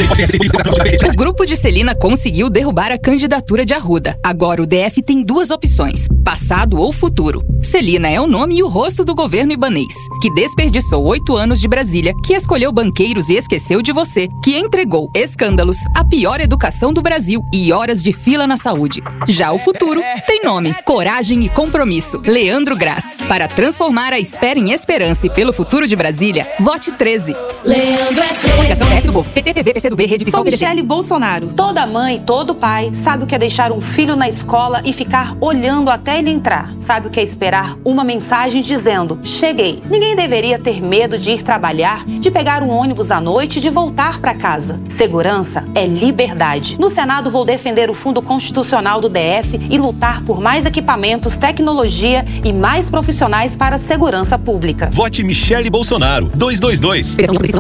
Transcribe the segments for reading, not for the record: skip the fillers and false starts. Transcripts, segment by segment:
O grupo de Celina conseguiu derrubar a candidatura de Arruda. Agora o DF tem duas opções, passado ou futuro. Celina é o nome e o rosto do governo ibanês, que desperdiçou 8 anos de Brasília, que escolheu banqueiros e esqueceu de você, que entregou escândalos, a pior educação do Brasil e horas de fila na saúde. Já o futuro tem nome, coragem e compromisso. Leandro Graz. Para transformar a espera em esperança e pelo futuro de Brasília, vote 13. Leandro é 13. Coligação DF do Povo. PT, PV, PCdoB, Rede Visual, Sou Michele Bolsonaro. Toda mãe, todo pai sabe o que é deixar um filho na escola e ficar olhando até ele entrar. Sabe o que é esperar uma mensagem dizendo, cheguei. Ninguém deveria ter medo de ir trabalhar, de pegar um ônibus à noite e de voltar para casa. Segurança é liberdade. No Senado vou defender o Fundo Constitucional do DF e lutar por mais equipamentos, tecnologia e mais profissionais para a segurança pública. Vote Michele Bolsonaro. 222.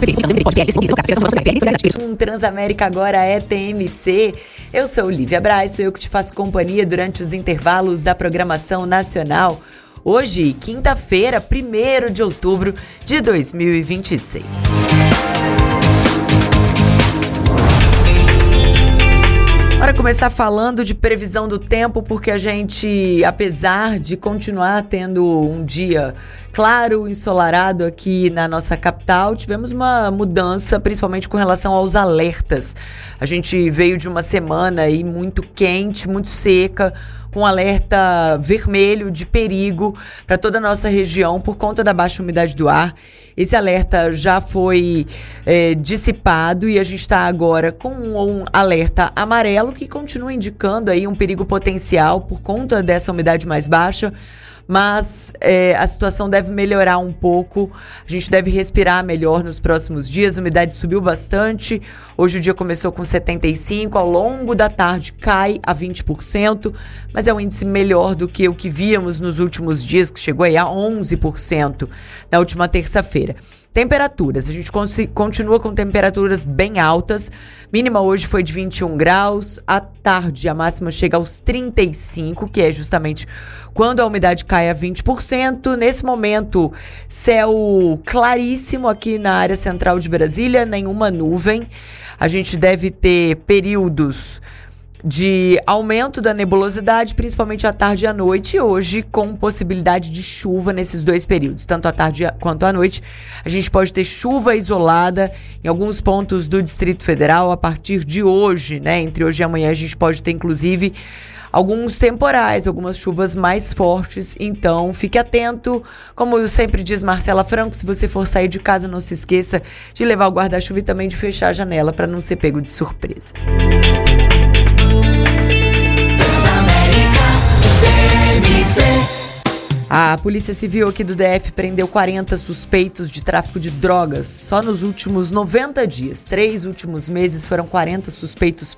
Transamérica agora é TMC. Eu sou Lívia Braz, sou eu que te faço companhia durante os intervalos da programação nacional. Hoje, quinta-feira, 1º de outubro de 2026. Bora começar falando de previsão do tempo, porque a gente, apesar de continuar tendo um dia claro, ensolarado aqui na nossa capital, tivemos uma mudança, principalmente com relação aos alertas. A gente veio de uma semana aí muito quente, muito seca, com alerta vermelho de perigo para toda a nossa região por conta da baixa umidade do ar. Esse alerta já foi dissipado e a gente está agora com um alerta amarelo que continua indicando aí um perigo potencial por conta dessa umidade mais baixa. Mas a situação deve melhorar um pouco, a gente deve respirar melhor nos próximos dias, a umidade subiu bastante, hoje o dia começou com 75%, ao longo da tarde cai a 20%, mas é um índice melhor do que o que víamos nos últimos dias, que chegou aí a 11% na última terça-feira. Temperaturas, a gente continua com temperaturas bem altas, mínima hoje foi de 21 graus, à tarde a máxima chega aos 35, que é justamente quando a umidade cai a 20%. Nesse momento, céu claríssimo aqui na área central de Brasília, nenhuma nuvem. A gente deve ter períodos de aumento da nebulosidade, principalmente à tarde e à noite, e hoje com possibilidade de chuva nesses dois períodos, tanto à tarde quanto à noite. A gente pode ter chuva isolada em alguns pontos do Distrito Federal a partir de hoje, né? Entre hoje e amanhã a gente pode ter, inclusive, alguns temporais, algumas chuvas mais fortes, então fique atento. Como sempre diz Marcela Franco, se você for sair de casa, não se esqueça de levar o guarda-chuva e também de fechar a janela para não ser pego de surpresa. A Polícia Civil aqui do DF prendeu 40 suspeitos de tráfico de drogas só nos últimos 90 dias. 3 últimos meses foram 40 suspeitos